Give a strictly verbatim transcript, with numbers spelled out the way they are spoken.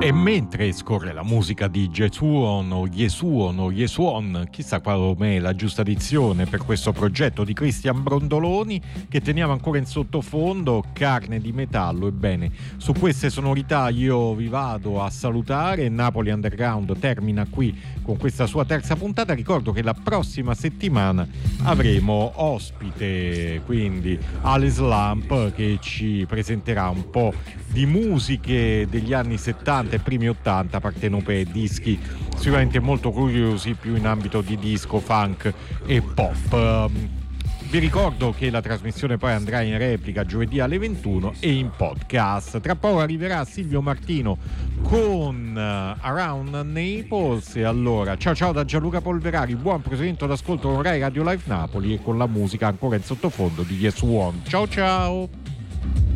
E mentre scorre la musica di Jesuon o Yesuon o Yesuon, chissà quale è la giusta dizione per questo progetto di Cristian Brondoloni che teniamo ancora in sottofondo, Carne di metallo. Ebbene, su queste sonorità io vi vado a salutare. Napoli Underground termina qui con questa sua terza puntata. Ricordo che la prossima settimana avremo ospite, quindi Alice Lamp, che ci presenterà un po' di musiche degli anni settanta e primi ottanta, partenopee, dischi sicuramente molto curiosi, più in ambito di disco, funk e pop. Vi ricordo che la trasmissione poi andrà in replica giovedì alle ventuno e in podcast. Tra poco arriverà Silvio Martino con uh, Around Naples. E allora, ciao ciao da Gianluca Polverari, buon proseguimento d'ascolto con Rai Radio Live Napoli e con la musica ancora in sottofondo di Yes One. Ciao ciao!